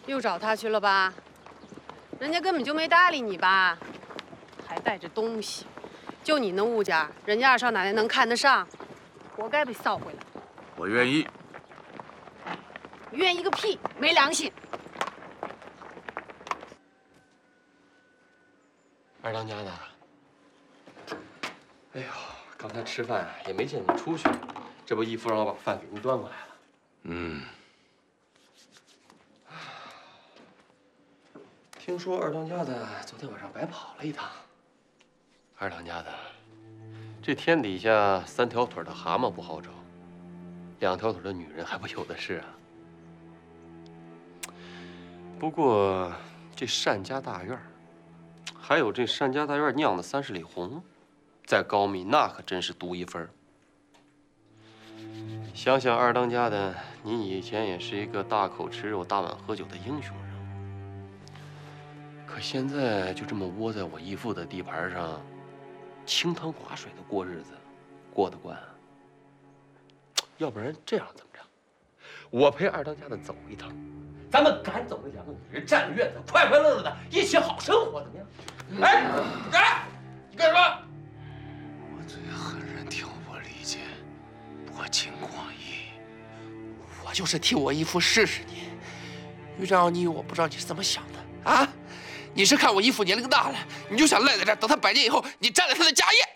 又找他去了吧？人家根本就没搭理你吧？还带着东西，就你那物件，人家二少奶奶能看得上？活该被臊回来。 我愿意。 愿意个屁！没良心！ 二当家的，哎呦，刚才吃饭也没见你出去，这不义父让我把饭给您端过来了。 嗯。 听说二当家的昨天晚上白跑了一趟。二当家的，这天底下3条腿的蛤蟆不好找，2条腿的女人还不有的是啊。不过这单家大院，还有这单家大院酿的30里红，在高密那可真是独一份。想想二当家的，您以前也是一个大口吃肉、大碗喝酒的英雄人物，可现在就这么窝在我义父的地盘上，清汤寡水的过日子，过得惯啊？要不然这样怎么着？我陪二当家的走一趟，咱们赶走那2个女人，占个院子，快快乐乐的一起好生活，怎么样？哎，你干啥？你干什么？ 我对狠人挑拨离间，薄情广义。 我就是替我义父试试你，于长，我不知道你是怎么想的啊？你是看我义父年龄大了，你就想赖在这儿，等他100年以后，你占了他的家业？